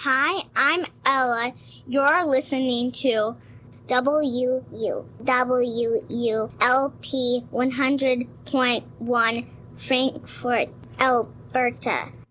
Hi, I'm Ella. You're listening to WULP 100.1 Frankfurt, Alberta.